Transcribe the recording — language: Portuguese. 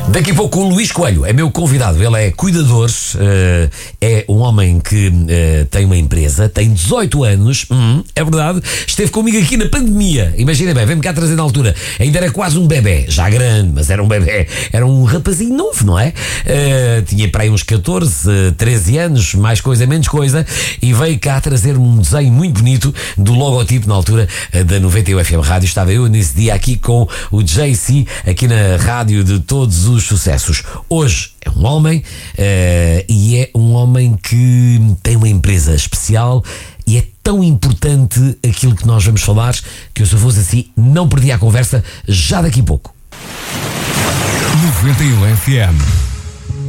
Daqui a pouco o Luís Coelho é meu convidado. Ele é cuidador, é um homem que tem uma empresa, tem 18 anos, é verdade, esteve comigo aqui na pandemia. Imagina bem, vem-me cá trazer na altura. Ainda era quase um bebê, já grande, mas era um bebê, era um rapazinho novo, não é? Tinha para aí uns 14, 13 anos, mais coisa, menos coisa, e veio cá trazer-me um desenho muito bonito do logotipo na altura da 91 FM Rádio. Estava eu nesse dia aqui com o JC, aqui na rádio de todos os sucessos. Hoje é um homem e é um homem que tem uma empresa especial e é tão importante aquilo que nós vamos falar que eu, se eu fosse assim, não perdi a conversa já daqui a pouco. 91 FM.